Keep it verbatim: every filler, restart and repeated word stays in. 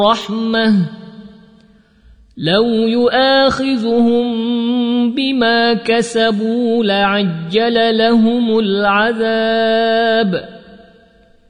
رحمة لو يؤاخذهم بما كسبوا لعجل لهم العذاب